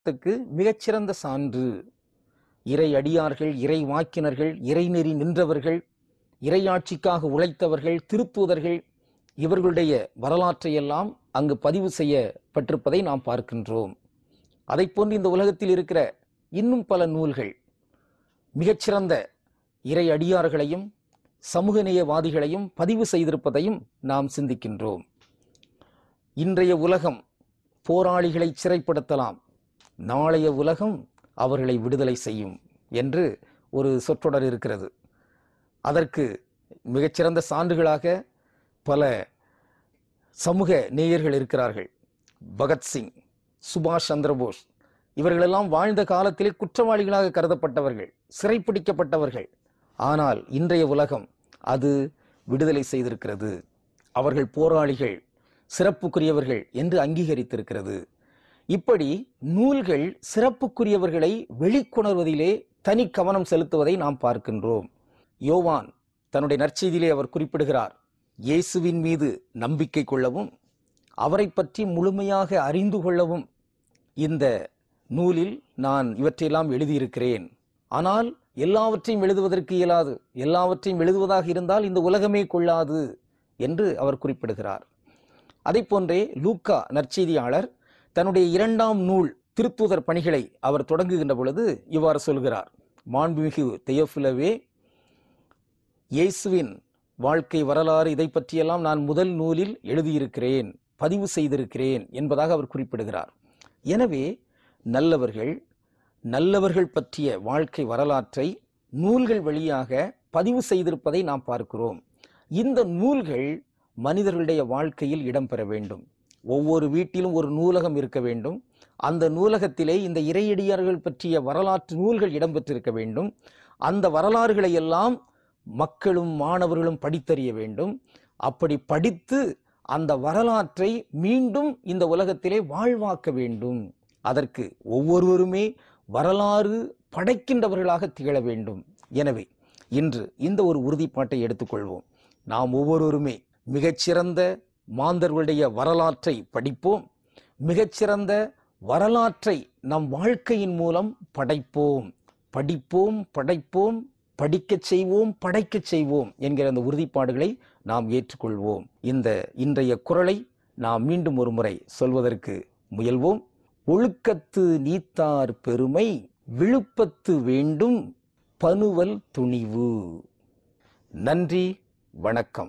உலகத்துக்கு மிகச்சிறந்த சான்று. இறை அடியார்கள், இறை வாக்கினர்கள், இறைநெறி நின்றவர்கள், இறையாட்சிக்காக உழைத்தவர்கள், திருத்தூதர்கள், இவர்களுடைய வரலாற்றையெல்லாம் அங்கு பதிவு செய்யப்பட்டிருப்பதை நாம் பார்க்கின்றோம். அதை போன்று இந்த உலகத்தில் இருக்கிற இன்னும் பல நூல்கள் மிகச்சிறந்த இறை அடியார்களையும் சமூகநேயவாதிகளையும் பதிவு செய்திருப்பதையும் நாம் சிந்திக்கின்றோம். இன்றைய உலகம் போராளிகளை சிறைப்படுத்தலாம், நாளைய உலகம் அவர்களை விடுதலை செய்யும் என்று ஒரு சொற்றொடர் இருக்கிறது. அதற்கு மிகச்சிறந்த சான்றுகளாக பல சமூக நேயர்கள் இருக்கிறார்கள். பகத்சிங், சுபாஷ் சந்திரபோஸ் இவர்களெல்லாம் வாழ்ந்த காலத்திலே குற்றவாளிகளாக கருதப்பட்டவர்கள், சிறைப்பிடிக்கப்பட்டவர்கள். ஆனால் இன்றைய உலகம் அது விடுதலை செய்திருக்கிறது. அவர்கள் போராளிகள், சிறப்புக்குரியவர்கள் என்று அங்கீகரித்திருக்கிறது. இப்படி நூல்கள் சிறப்புக்குரியவர்களை வெளிக்கொணர்வதிலே தனி கவனம் செலுத்துவதை நாம் பார்க்கின்றோம். யோவான் தன்னுடைய நற்செய்தியிலே அவர் குறிப்பிடுகிறார், இயேசுவின் மீது நம்பிக்கை கொள்ளவும் அவரை பற்றி முழுமையாக அறிந்து கொள்ளவும் இந்த நூலில் நான் இவற்றையெல்லாம் எழுதியிருக்கிறேன். ஆனால் எல்லாவற்றையும் எழுதுவதற்கு இயலாது, எல்லாவற்றையும் எழுதுவதாக இருந்தால் இந்த உலகமே கொள்ளாது என்று அவர் குறிப்பிடுகிறார். அதை போன்றே லூக்கா நற்செய்தியாளர் தன்னுடைய 2ஆம் நூல் திருத்தூதர் பணிகளை அவர் தொடங்குகின்ற பொழுது இவ்வாறு சொல்கிறார், மாண்புமிகு தெயோஃபிலவே, இயேசுவின் வாழ்க்கை வரலாறு இதை பற்றியெல்லாம் நான் முதல் நூலில் எழுதியிருக்கிறேன், பதிவு செய்திருக்கிறேன் என்பதாக அவர் குறிப்பிடுகிறார். எனவே நல்லவர்கள் பற்றிய வாழ்க்கை வரலாற்றை நூல்கள் வழியாக பதிவு செய்திருப்பதை நாம் பார்க்கிறோம். இந்த நூல்கள் மனிதர்களுடைய வாழ்க்கையில் இடம்பெற வேண்டும். ஒவ்வொரு வீட்டிலும் ஒரு நூலகம் இருக்க வேண்டும். அந்த நூலகத்திலே இந்த இறையடியார்கள் பற்றிய வரலாற்று நூல்கள் இடம்பெற்றிருக்க வேண்டும். அந்த வரலாறுகளை எல்லாம் மக்களும் மாணவர்களும் படித்தறிய வேண்டும். அப்படி படித்து அந்த வரலாற்றை மீண்டும் இந்த உலகத்திலே வாழ்வாக்க வேண்டும். அதற்கு ஒவ்வொருவருமே வரலாறு படைக்கின்றவர்களாக திகழ வேண்டும். எனவே இன்று இந்த ஒரு உறுதிப்பாட்டை எடுத்துக்கொள்வோம். நாம் ஒவ்வொருவருமே மிகச்சிறந்த மாந்தர்களுடைய வரலாற்றை படிப்போம். மிகச்சிறந்த வரலாற்றை நம் வாழ்க்கையின் மூலம் படைப்போம். படைப்போம், படிக்கச் செய்வோம், படைக்கச் செய்வோம் என்கிற அந்த உறுதிப்பாடுகளை நாம் ஏற்றுக்கொள்வோம். இந்த இன்றைய குறளை நாம் மீண்டும் ஒரு முறை சொல்வதற்கு முயல்வோம். ஒழுக்கத்து நீத்தார் பெருமை, விழுப்பத்து வேண்டும் பனுவல் துணிவு. நன்றி, வணக்கம்.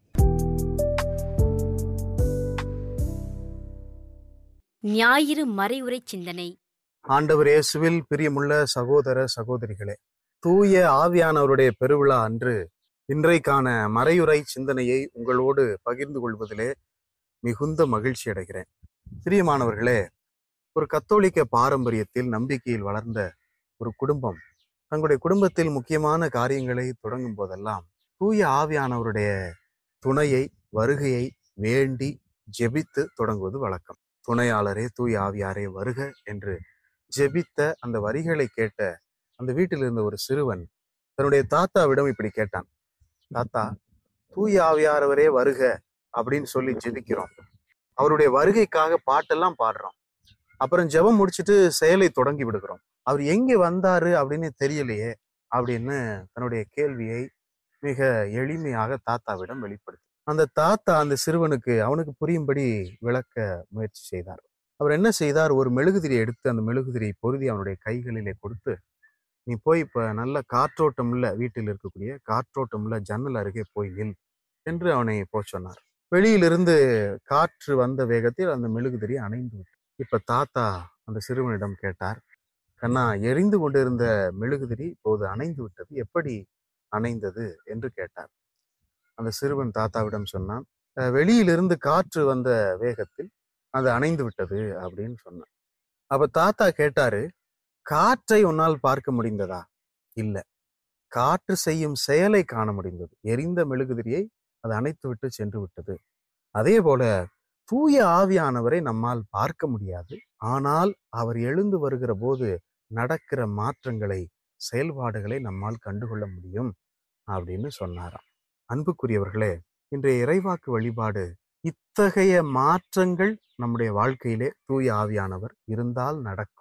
ஞாயிறு மறைவுரை சிந்தனை. ஆண்டவர் இயேசுவில் பிரியமுள்ள சகோதர சகோதரிகளே, தூய ஆவியானவருடைய பெருவிழா அன்று இன்றைக்கான மறையுரை சிந்தனையை உங்களோடு பகிர்ந்து கொள்வதிலே மிகுந்த மகிழ்ச்சி அடைகிறேன். பிரியமானவர்களே, ஒரு கத்தோலிக்க பாரம்பரியத்தில் நம்பிக்கையில் வளர்ந்த ஒரு குடும்பம் தங்களுடைய குடும்பத்தில் முக்கியமான காரியங்களை தொடங்கும் போதெல்லாம் தூய ஆவியானவருடைய துணையை, வருகையை வேண்டி ஜெபித்து தொடங்குவது வழக்கம். துணையாளரே, தூய ஆவியாரே வருக என்று ஜெபித்த அந்த வரிகளை கேட்ட அந்த வீட்டில் இருந்த ஒரு சிறுவன் தன்னுடைய தாத்தாவிடம் இப்படி கேட்டான், தாத்தா, தூய ஆவியாரவரே வருக அப்படின்னு சொல்லி ஜெபிக்கிறோம், அவருடைய வருகைக்காக பாட்டெல்லாம் பாடுறோம், அப்புறம் ஜெபம் முடிச்சுட்டு செயலை தொடங்கி விடுகிறோம், அவர் எங்கே வந்தாரு அப்படின்னு தெரியலையே அப்படின்னு தன்னுடைய கேள்வியை மிக எளிமையாக தாத்தாவிடம் வெளிப்படுத்தி அந்த தாத்தா அந்த சிறுவனுக்கு அவனுக்கு புரியும்படி விளக்க முயற்சி செய்தார். அவர் என்ன செய்தார், ஒரு மெழுகுதிரியை எடுத்து அந்த மெழுகுதிரியை பொருதி அவனுடைய கைகளிலே கொடுத்து, நீ போய் இப்ப நல்ல காற்றோட்டம் உள்ள வீட்டில் இருக்கக்கூடிய காற்றோட்டம் உள்ள ஜன்னல் அருகே போய் நில் என்று அவனை போய் சொன்னார். வெளியிலிருந்து காற்று வந்த வேகத்தில் அந்த மெழுகுதிரி அணைந்து விட்டு, இப்ப தாத்தா அந்த சிறுவனிடம் கேட்டார், கண்ணா, எரிந்து கொண்டிருந்த மெழுகுதிரி இப்போது அணைந்து விட்டது, எப்படி அணைந்தது என்று கேட்டார். அந்த சிறுவன் தாத்தாவிடம் சொன்னான், வெளியிலிருந்து காற்று வந்த வேகத்தில் அது அணைந்து விட்டது அப்படின்னு சொன்னான். அப்ப தாத்தா கேட்டாரு, காற்றை உன்னால் பார்க்க முடிந்ததா? இல்ல, காற்று செய்யும் செயலை காண முடிந்தது. எரிந்த மெழுகுதிரியை அது அணைத்து விட்டு சென்று விட்டது. அதே போல தூய ஆவியானவரை நம்மால் பார்க்க முடியாது, ஆனால் அவர் எழுந்து வருகிற போது நடக்கிற மாற்றங்களை, செயல்பாடுகளை நம்மால் கண்டுகொள்ள முடியும் அப்படின்னு சொன்னாராம். அன்புக்குரியவர்களே, இன்றைய இறைவாக்கு வழிபாடு இத்தகைய மாற்றங்கள் நம்முடைய வாழ்க்கையிலே தூய ஆவியானவர் இருந்தால் நடக்கும்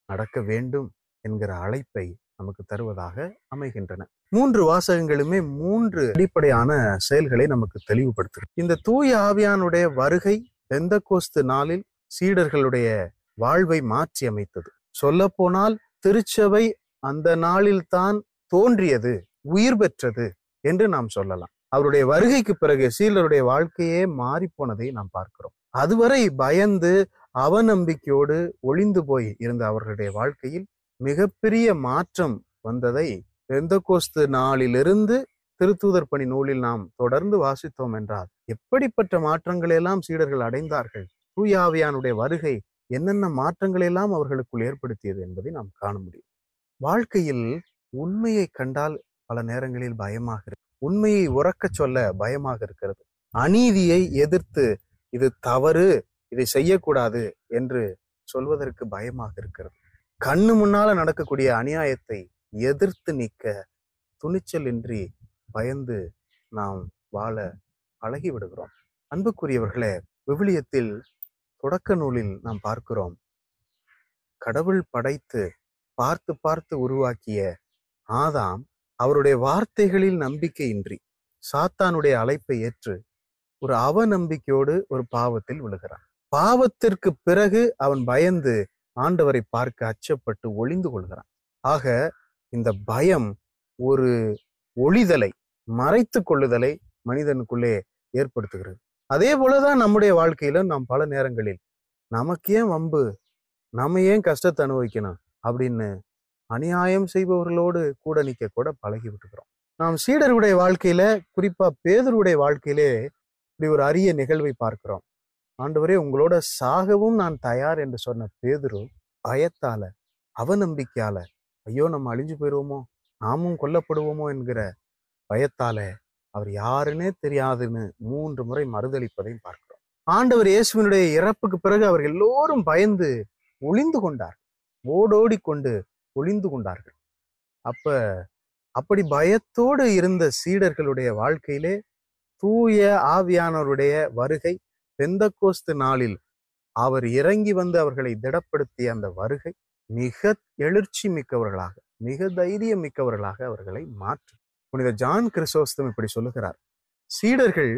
நடக்க வேண்டும் என்கிற அழைப்பை நமக்கு தருவதாக அமைகின்றன. 3 வாசகங்களுமே 3 அடிப்படையான செயல்களை நமக்கு தெளிவுபடுத்துகிறது. இந்த தூய ஆவியானுடைய வருகை பெந்தகோஸ்து நாளில் சீடர்களுடைய வாழ்வை மாற்றி அமைத்தது. சொல்ல போனால் திருச்சபை அந்த நாளில் தான் தோன்றியது, உயிர் பெற்றது என்று நாம் சொல்லலாம். அவருடைய வருகைக்கு பிறகு சீடருடைய வாழ்க்கையே மாறி போனதை நாம் பார்க்கிறோம். அதுவரை பயந்து அவநம்பிக்கையோடு ஒளிந்து போய் இருந்த அவர்களுடைய வாழ்க்கையில் மிகப்பெரிய மாற்றம் வந்ததை பெந்தகோஸ்து நாளிலிருந்து திருத்தூதர் பணி நூலில் நாம் தொடர்ந்து வாசித்தோம் என்றால் எப்படிப்பட்ட மாற்றங்களை எல்லாம் சீடர்கள் அடைந்தார்கள், தூய ஆவியானுடைய வருகை என்னென்ன மாற்றங்களை எல்லாம் அவர்களுக்குள் ஏற்படுத்தியது என்பதை நாம் காண முடியும். வாழ்க்கையில் உண்மையை கண்டால் பல நேரங்களில் பயமாக இருக்கு, உண்மையை உறக்கச் சொல்ல பயமாக இருக்கிறது, அநீதியை எதிர்த்து இது தவறு, இதை செய்யக்கூடாது என்று சொல்வதற்கு பயமாக இருக்கிறது, கண்ணு முன்னால நடக்கக்கூடிய அநியாயத்தை எதிர்த்து நிற்க துணிச்சல் இன்றி பயந்து நாம் வாழ பழகி விடுகிறோம். அன்புக்குரியவர்களே, விவிலியத்தில் தொடக்க நூலில் நாம் பார்க்கிறோம், கடவுள் படைத்து பார்த்து பார்த்து உருவாக்கிய ஆதாம் அவருடைய வார்த்தைகளில் நம்பிக்கையின்றி சாத்தானுடைய அழைப்பை ஏற்று ஒரு அவநம்பிக்கையோடு ஒரு பாவத்தில் விழுகிறான். பாவத்திற்கு பிறகு அவன் பயந்து ஆண்டவரை பார்க்க அச்சப்பட்டு ஒளிந்து கொள்கிறான். ஆக இந்த பயம் ஒரு ஒளிதலை, மறைத்து கொள்ளுதலை மனிதனுக்குள்ளே ஏற்படுத்துகிறது. அதே போலதான் நம்முடைய வாழ்க்கையில நாம் பல நேரங்களில் நமக்கு ஏன் வம்பு, நம்ம ஏன் கஷ்டத்தை அனுபவிக்கணும் அப்படின்னு அநியாயம் செய்பவர்களோடு கூட நிற்க கூட பழகி விட்டுக்கிறோம். நாம் சீடருடைய வாழ்க்கையில, குறிப்பா பேதுருடைய வாழ்க்கையிலே இப்படி ஒரு அரிய நிகழ்வை பார்க்கிறோம். ஆண்டவரே, உங்களோட சாகவும் நான் தயார் என்று சொன்ன பேதுரு பயத்தால, அவநம்பிக்கையால, ஐயோ நம்ம அழிஞ்சு போயிடுவோமோ, நாமும் கொல்லப்படுவோமோ என்கிற பயத்தால அவர் யாருன்னே தெரியாதுன்னு 3 முறை மறுதளிப்பதையும் பார்க்கிறோம். ஆண்டவர் இயேசுவினுடைய இறப்புக்கு பிறகு அவர் எல்லோரும் பயந்து ஒளிந்து கொண்டார்கள், ஓடோடி கொண்டு ஒளிந்து கொண்டார்கள். அப்படி பயத்தோடு இருந்த சீடர்களுடைய வாழ்க்கையிலே தூய ஆவியானவருடைய வருகை, பெந்தகோஸ்து நாளில் அவர் இறங்கி வந்து அவர்களை திடப்படுத்திய அந்த வருகை மிக எழுச்சி மிக்கவர்களாக, மிக தைரியம் மிக்கவர்களாக அவர்களை மாற்றும். புனித ஜான் கிறிசோஸ்தம் இப்படி சொல்லுகிறார், சீடர்கள்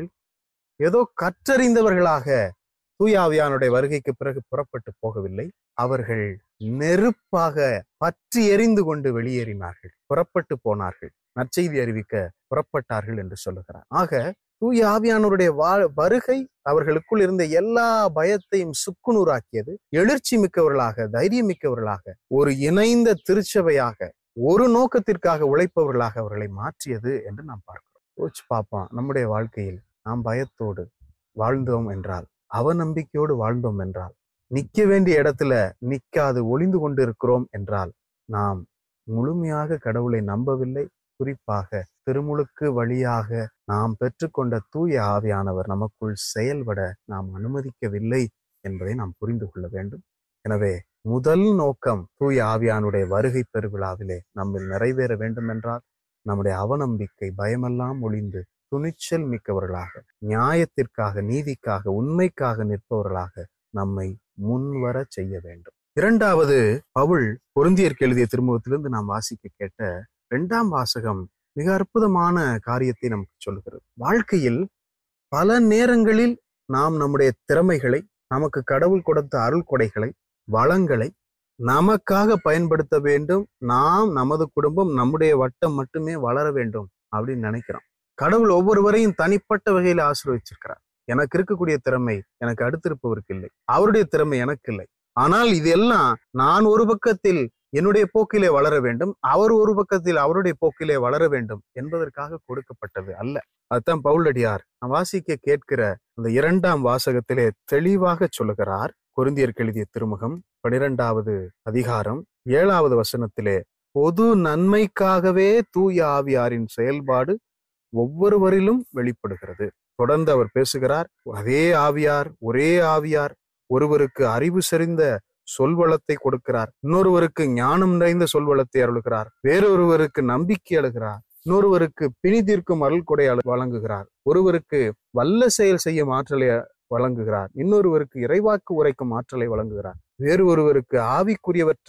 ஏதோ கற்றறிந்தவர்களாக தூய ஆவியானுடைய வருகைக்கு பிறகு புறப்பட்டு போகவில்லை, அவர்கள் நெருப்பாக பற்றி எரிந்து கொண்டு வெளியேறினார்கள், புறப்பட்டு போனார்கள், நற்செய்தி அறிவிக்க புறப்பட்டார்கள் என்று சொல்லுகிறார். ஆக தூய ஆவியானவருடைய வருகை அவர்களுக்குள் இருந்த எல்லா பயத்தையும் சுக்குநூறாக்கியது. எழுச்சி மிக்கவர்களாக, தைரியம் மிக்கவர்களாக, ஒரு இணைந்த திருச்சபையாக, ஒரு நோக்கத்திற்காக உழைப்பவர்களாக அவர்களை மாற்றியது என்று நாம் பார்க்கிறோம். யோசிச்சு பார்ப்போம், நம்முடைய வாழ்க்கையில் நாம் பயத்தோடு வாழ்ந்தோம் என்றால், அவநம்பிக்கையோடு வாழ்ந்தோம் என்றால், நிற்க வேண்டிய இடத்துல நிற்காது ஒளிந்து கொண்டு இருக்கிறோம் என்றால், நாம் முழுமையாக கடவுளை நம்பவில்லை. குறிப்பாக திருமுழுக்கு வழியாக நாம் பெற்றுக்கொண்ட தூய ஆவியானவர் நமக்குள் செயல்பட நாம் அனுமதிக்கவில்லை என்பதை நாம் புரிந்து கொள்ள வேண்டும். எனவே முதல் நோக்கம் தூய ஆவியானுடைய வருகை பெருவிழாவிலே நம்மில் நிறைவேற வேண்டும் என்றால், நம்முடைய அவநம்பிக்கை, பயமெல்லாம் ஒளிந்து துணிச்சல் மிக்கவர்களாக, நியாயத்திற்காக, நீதிக்காக, உண்மைக்காக நிற்பவர்களாக நம்மை முன்வர செய்ய வேண்டும். 2வது, பவுல் கொரிந்தியருக்கு எழுதிய திருமுகத்திலிருந்து நாம் வாசிக்க கேட்ட 2ஆம் வாசகம் மிக அற்புதமான காரியத்தை நமக்கு சொல்லுகிறது. வாழ்க்கையில் பல நேரங்களில் நாம் நம்முடைய திறமைகளை, நமக்கு கடவுள் கொடுத்த அருள் கொடைகளை, வளங்களை நமக்காக பயன்படுத்த வேண்டும், நாம், நமது குடும்பம், நம்முடைய வட்டம் மட்டுமே வளர வேண்டும் அப்படின்னு நினைக்கிறோம். கடவுள் ஒவ்வொருவரையும் தனிப்பட்ட வகையில ஆசீர்வதிச்சிருக்கிறார். எனக்கு இருக்கக்கூடிய திறமை எனக்கு அடுத்திருப்பவருக்கு இல்லை, அவருடைய திறமை எனக்கு இல்லை. ஆனால் இதெல்லாம் நான் ஒரு பக்கத்தில் என்னுடைய போக்கிலே வளர வேண்டும், அவர் ஒரு பக்கத்தில் அவருடைய போக்கிலே வளர வேண்டும் என்பதற்காக கொடுக்கப்பட்டது அல்ல. அதுதான் பவுலடியார் நான் வாசிக்க கேட்கிற அந்த 2ஆம் வாசகத்திலே தெளிவாக சொல்லுகிறார். கொரிந்தியருக்கு எழுதிய திருமுகம் 12வது அதிகாரம் 7வது வசனத்திலே, பொது நன்மைக்காகவே தூய ஆவியாரின் செயல்பாடு ஒவ்வொருவரிலும் வெளிப்படுகிறது. தொடர்ந்து அவர் பேசுகிறார், அதே ஆவியார், ஒரே ஆவியார் ஒருவருக்கு அறிவு செறிந்த சொல்வளத்தை கொடுக்கிறார், இன்னொருவருக்கு ஞானம் நிறைந்த சொல்வளத்தை அருளுகிறார், வேறொருவருக்கு நம்பிக்கை அழுகிறார், இன்னொருவருக்கு பிணி தீர்க்கும் அருள் கொடை வழங்குகிறார், ஒருவருக்கு வல்ல செயல் செய்யும் ஆற்றலை வழங்குகிறார், இன்னொருவருக்கு இறைவாக்கு உரைக்கும் ஆற்றலை வழங்குகிறார், வேறு ஒருவருக்கு ஆவிக்குரியவற்றை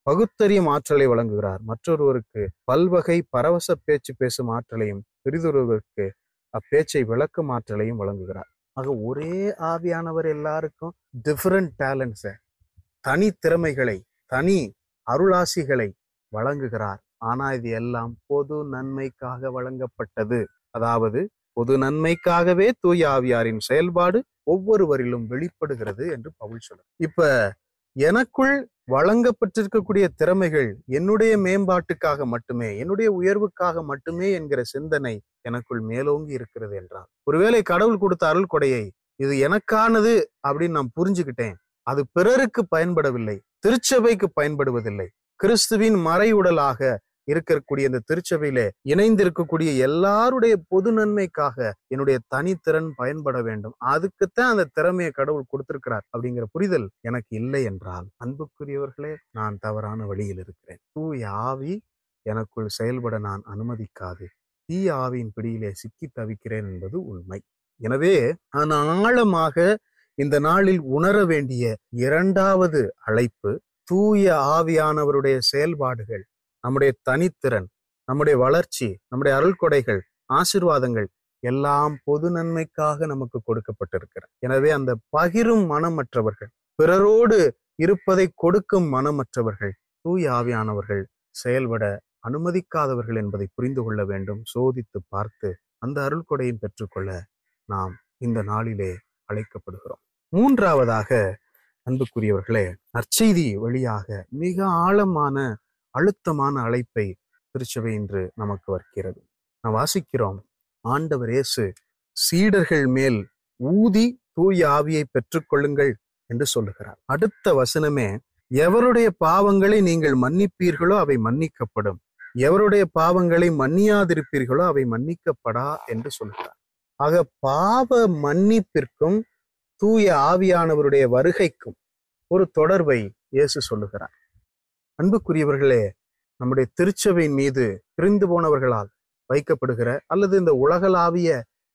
பகுத்தறியும் ஆற்றலை வழங்குகிறார். மற்றொருவருக்கு பல்வகை பரவச பேச்சு பேசும் ஆற்றலையும், பிறிதொருவருக்கு அப்பேச்சை விளக்கும் ஆற்றலையும் வழங்குகிறார். ஆக ஒரே ஆவியானவர் எல்லாருக்கும் டிஃபரண்ட் டேலண்ட்ஸ, தனி திறமைகளை, தனி அருளாசிகளை வழங்குகிறார். ஆனா இது எல்லாம் பொது நன்மைக்காக வழங்கப்பட்டது. அதாவது பொது நன்மைக்காகவே தூய ஆவியாரின் செயல்பாடு ஒவ்வொருவரிலும் வெளிப்படுகிறது என்று பவுல் சொல்றார். இப்ப எனக்குள் வழங்கப்பட்டிருக்கக்கூடிய திறமைகள் என்னுடைய மேம்பாட்டுக்காக மட்டுமே, என்னுடைய உயர்வுக்காக மட்டுமே என்கிற சிந்தனை எனக்குள் மேலோங்கி இருக்கிறது என்றால், ஒருவேளை கடவுள் கொடுத்த அருள் கொடையை இது எனக்கானது அப்படின்னு நான் புரிஞ்சுக்கிட்டேன், அது பிறருக்கு பயன்படவில்லை, திருச்சபைக்கு பயன்படுவதில்லை, கிறிஸ்துவின் மறையுடலாக இருக்கக்கூடிய இந்த திருச்சபையில இணைந்திருக்கக்கூடிய எல்லாருடைய பொது நன்மைக்காக என்னுடைய தனித்திறன் பயன்பட வேண்டும், அதுக்குத்தான் அந்த திறமையை கடவுள் கொடுத்திருக்கிறார் அப்படிங்கிற புரிதல் எனக்கு இல்லை என்றால், அன்புக்குரியவர்களே, நான் தவறான வழியில் இருக்கிறேன். தூய ஆவி எனக்குள் செயல்பட நான் அனுமதிக்காது தீய ஆவியின் பிடியிலே சிக்கி தவிக்கிறேன் என்பது உண்மை. எனவே நான் ஆழமாக இந்த நாளில் உணர வேண்டிய இரண்டாவது அழைப்பு, தூய ஆவியானவருடைய செயல்பாடுகள், நம்முடைய தனித்திறன், நம்முடைய வளர்ச்சி, நம்முடைய அருள் கொடைகள், ஆசீர்வாதங்கள் எல்லாம் பொது நன்மைக்காக நமக்கு கொடுக்கப்பட்டிருக்கிறது. எனவே அந்த பகிரும் மனமற்றவர்கள், பிறரோடு இருப்பதை கொடுக்கும் மனமற்றவர்கள், தூய ஆவியானவர்கள் செயல்பட அனுமதிக்காதவர்கள் என்பதை புரிந்து கொள்ள வேண்டும். சோதித்து பார்த்து அந்த அருள் கொடையை பெற்றுக்கொள்ள நாம் இந்த நாளிலே அழைக்கப்படுகிறோம். மூன்றாவதாக, அன்புக்குரியவர்களே, நற்செய்தி வழியாக மிக ஆழமான அழுத்தமான அழைப்பை திருச்சபை இன்று நமக்கு வருகிறது. நாம் வாசிக்கிறோம், ஆண்டவர் இயேசு சீடர்கள் மேல் ஊதி தூய ஆவியை பெற்றுக்கொள்ளுங்கள் என்று சொல்லுகிறார். அடுத்த வசனமே, எவருடைய பாவங்களை நீங்கள் மன்னிப்பீர்களோ அவை மன்னிக்கப்படும், எவருடைய பாவங்களை மன்னியாதிருப்பீர்களோ அவை மன்னிக்கப்படா என்று சொல்கிறார். ஆக பாவ மன்னிப்பிற்கும் தூய ஆவியானவருடைய வருகைக்கும் ஒரு தொடர்பை இயேசு சொல்லுகிறார். அன்புக்குரியவர்களே, நம்முடைய திருச்சபையின் மீது பிரிந்து போனவர்களால் வைக்கப்படுகிற அல்லது இந்த உலகளாவிய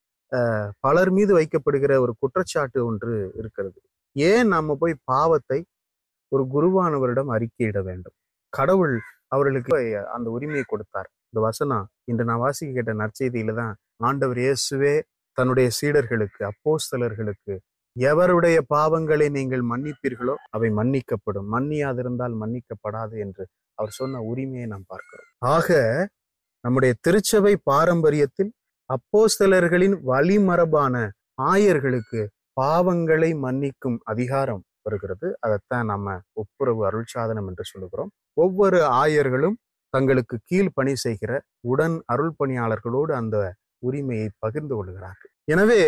பலர் மீது வைக்கப்படுகிற ஒரு குற்றச்சாட்டு ஒன்று இருக்கிறது. ஏன் நாம போய் பாவத்தை ஒரு குருவானவரிடம் அறிக்கையிட வேண்டும்? கடவுள் அவர்களுக்கு அந்த உரிமையை கொடுத்தார். இந்த வசனம் இன்று நான் வாசிக்க கேட்ட நற்செய்தியில தான் ஆண்டவர் இயேசுவே தன்னுடைய சீடர்களுக்கு, அப்போஸ்தலர்களுக்கு, எவருடைய பாவங்களை நீங்கள் மன்னிப்பீர்களோ அவை மன்னிக்கப்படும், மன்னியாதிருந்தால் மன்னிக்கப்படாது என்று அவர் சொன்ன உரிமையை நாம் பார்க்கிறோம். ஆக நம்முடைய திருச்சபை பாரம்பரியத்தில் அப்போஸ்தலர்களின் வழிமரபான ஆயர்களுக்கு பாவங்களை மன்னிக்கும் அதிகாரம் வருகிறது. அதைத்தான் நம்ம ஒப்புரவு அருள் சாதனம் என்று சொல்லுகிறோம். ஒவ்வொரு ஆயர்களும் தங்களுக்கு கீழ் பணி செய்கிற உடன் அருள் பணியாளர்களோடு அந்த உரிமையை பகிர்ந்து கொள்கிறார்கள். எனவே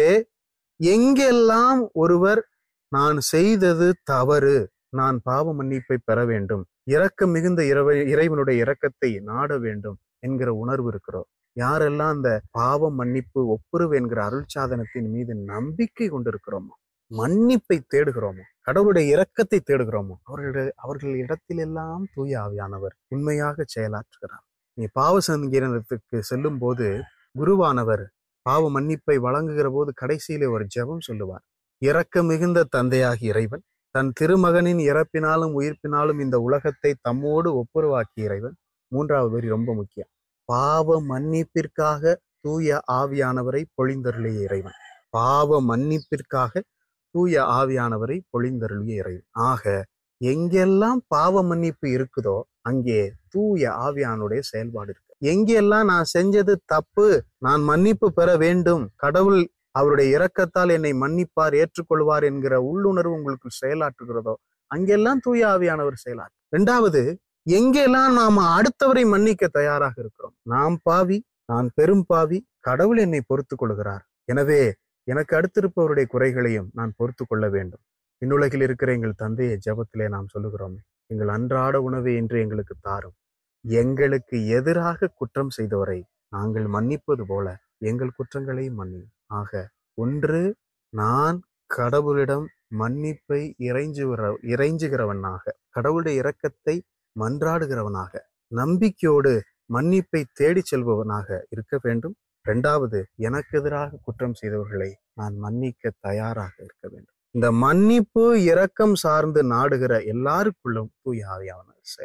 எங்கெல்லாம் ஒருவர் நான் செய்தது தவறு, நான் பாவ மன்னிப்பை பெற வேண்டும், இரக்கம் மிகுந்த இறைவனுடைய இரக்கத்தை நாட வேண்டும் என்கிற உணர்வு இருக்கிறோம், யாரெல்லாம் அந்த பாவ மன்னிப்பு ஒப்புரவு என்கிற அருள் சாதனத்தின் மீது நம்பிக்கை கொண்டிருக்கிறோமோ, மன்னிப்பை தேடுகிறோமோ, கடவுளுடைய இரக்கத்தை தேடுகிறோமோ, அவர்கள் இடத்திலெல்லாம் தூய ஆவியானவர் உண்மையாக செயலாற்றுகிறார். நீ பாவ சங்கீதத்துக்கு செல்லும் போது குருவானவர் பாவ மன்னிப்பை வழங்குகிற போது கடைசியிலே ஒரு ஜெபம் சொல்லுவார். இரக்க மிகுந்த தந்தையாகி இறைவன் தன் திருமகனின் இறப்பினாலும் உயிர்ப்பினாலும் இந்த உலகத்தை தம்மோடு ஒப்புரவாக்கிய இறைவன். மூன்றாவது வரி ரொம்ப முக்கியம். பாவ மன்னிப்பிற்காக தூய ஆவியானவரை பொழிந்தருளிய இறைவன். பாவ மன்னிப்பிற்காக தூய ஆவியானவரை பொழிந்தருளிய இறைவன். ஆக எங்கெல்லாம் பாவ மன்னிப்பு இருக்குதோ அங்கே தூய ஆவியானுடைய செயல்பாடு இருக்கு. எங்கெல்லாம் நான் செஞ்சது தப்பு, நான் மன்னிப்பு பெற வேண்டும், கடவுள் அவருடைய இரக்கத்தால் என்னை மன்னிப்பார், ஏற்றுக்கொள்வார் என்கிற உள்ளுணர்வு உங்களுக்கு செயலாற்றுகிறதோ அங்கெல்லாம் தூய ஆவியானவர் செயலாற்று. இரண்டாவது, எங்கெல்லாம் நாம அடுத்தவரை மன்னிக்க தயாராக இருக்கிறோம், நாம் பாவி, நான் பெரும் பாவி, கடவுள் என்னை பொறுத்து கொள்கிறார், எனவே எனக்கு அடுத்திருப்பவருடைய குறைகளையும் நான் பொறுத்து கொள்ள வேண்டும். விண்ணுலகில் இருக்கிற எங்கள் தந்தையை ஜெபத்திலே நாம் சொல்லுகிறோம், எங்கள் அன்றாட உணவை இன்று எங்களுக்கு தாரும், எங்களுக்கு எதிராக குற்றம் செய்தவரை நாங்கள் மன்னிப்பது போல எங்கள் குற்றங்களை மன்னியும். ஆக ஒன்று, நான் கடவுளிடம் மன்னிப்பை இறைஞ்சுகிறவனாக, கடவுளுடைய இரக்கத்தை மன்றாடுகிறவனாக, நம்பிக்கையோடு மன்னிப்பை தேடி செல்பவனாக இருக்க வேண்டும். இரண்டாவது, எனக்கு எதிராக குற்றம் செய்தவர்களை நான் மன்னிக்க தயாராக இருக்க வேண்டும். இந்த மன்னிப்பு இரக்கம் சார்ந்து நாடுகிற எல்லாருக்குள்ளும் தூய ஆவியானவர் செயலாற்றும்.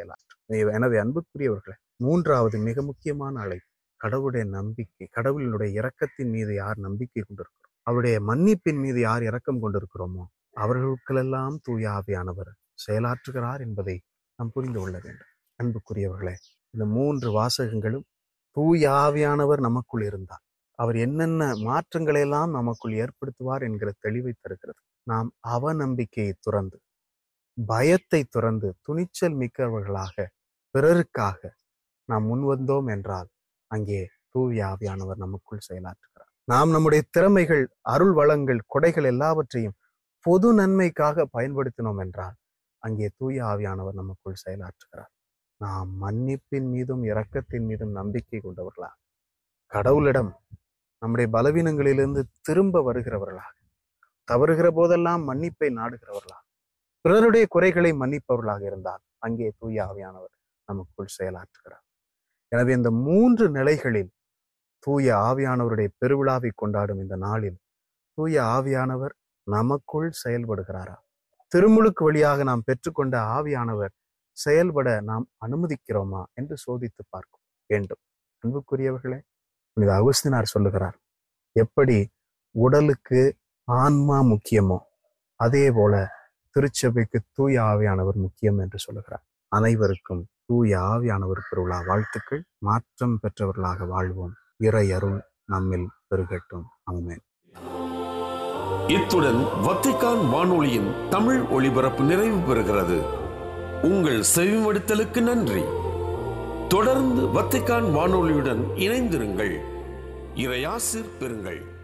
எனவே அன்புக்குரியவர்களே, மூன்றாவது மிக முக்கியமான அழைப்பு கடவுளுடைய நம்பிக்கை. கடவுளினுடைய இரக்கத்தின் மீது யார் நம்பிக்கை கொண்டிருக்கிறோம், அவருடைய மன்னிப்பின் மீது யார் இரக்கம் கொண்டிருக்கிறோமோ அவர்களுக்கெல்லாம் தூய ஆவியானவர் செயலாற்றுகிறார் என்பதை நாம் புரிந்து கொள்ள வேண்டும். அன்புக்குரியவர்களே, இந்த 3 வாசகங்களும் தூய ஆவியானவர் நமக்குள் இருந்தார் அவர் என்னென்ன மாற்றங்களை எல்லாம் நமக்குள் ஏற்படுத்துவார் என்கிற தெளிவை தருகிறது. நாம் அவநம்பிக்கையை துறந்து, பயத்தை துறந்து, துணிச்சல் மிக்கவர்களாக பிறருக்காக நாம் முன்வந்தோம் என்றால் அங்கே தூய ஆவியானவர் நமக்குள் செயலாற்றுகிறார். நாம் நம்முடைய திறமைகள், அருள் வளங்கள், கொடைகள் எல்லாவற்றையும் பொது நன்மைக்காக பயன்படுத்தினோம் என்றால் அங்கே தூய ஆவியானவர் நமக்குள் செயலாற்றுகிறார். நாம் மன்னிப்பின் மீதும் இரக்கத்தின் மீதும் நம்பிக்கை கொண்டவர்களாக, கடவுளிடம் நம்முடைய பலவீனங்களிலிருந்து திரும்ப வருகிறவர்களாக, தவறுகிற போதெல்லாம் மன்னிப்பை நாடுகிறவர்களாக, பிறருடைய குறைகளை மன்னிப்பவர்களாக இருந்தால் அங்கே தூய ஆவியானவர் நமக்குள் செயலாற்றுகிறார். எனவே இந்த 3 நிலைகளில் தூய ஆவியானவருடைய பெருவிழாவை கொண்டாடும் இந்த நாளில் தூய ஆவியானவர் நமக்குள் செயல்படுகிறாரா? திருமுழுக்கு வழியாக நாம் பெற்றுக்கொண்ட ஆவியானவர் செயல்பட நாம் அனுமதிக்கிறோமா என்று சோதித்து பார்க்க வேண்டும். அன்புக்குரியவர்களே, புனித அகுஸ்தினார் சொல்லுகிறார், எப்படி உடலுக்கு ஆன்மா முக்கியமோ அதே போல திருச்சபைக்கு தூய ஆவியானவர் முக்கியம் என்று சொல்லுகிறார். அனைவருக்கும் தூய ஆவியானவர் பெருவிழா வாழ்த்துக்கள். மாற்றம் பெற்றவர்களாக வாழ்வோம். இறை அருள் நம்மில் பெருகட்டும். ஆமென். இத்துடன் வத்திக்கான் வானொலியின் தமிழ் ஒளிபரப்பு நிறைவு பெறுகிறது. உங்கள் செவிமடுத்தலுக்கு நன்றி. தொடர்ந்து வத்திக்கான் வானொலியுடன் இணைந்திருங்கள். இறையாசிர் பெறுங்கள்.